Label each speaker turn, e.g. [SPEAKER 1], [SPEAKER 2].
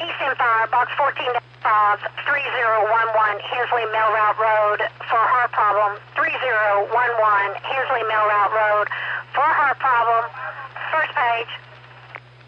[SPEAKER 1] East Empire, box 14-5, 3011, Hensley Mill Route Road, for her problem. 3011, Hensley Mill Route Road, for her problem. First page.